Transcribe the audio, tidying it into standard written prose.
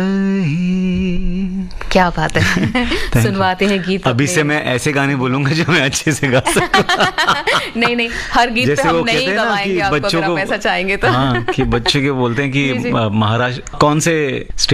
क्या बात है। सुनवाते हैं गीत अभी अपने। से मैं ऐसे गाने बोलूंगा जो मैं अच्छे से गा सकूं। नहीं नहीं, हर गीत पे जैसे हम वो नहीं कहते हैं ना गवाएंगे कि आपको, बच्चों अगर को आप ऐसा चाहेंगे तो। हाँ, कि बच्चों के बोलते हैं जी, कि जी। महाराष्ट्र कौन से